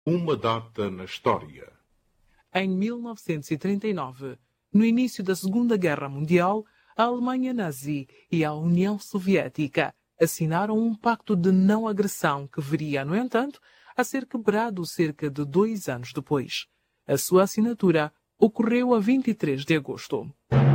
Uma data na história. Em 1939, no início da Segunda Guerra Mundial, a Alemanha nazi e a União Soviética assinaram um pacto de não agressão que viria, no entanto, a ser quebrado cerca de 2 anos depois. A sua assinatura ocorreu a 23 de agosto.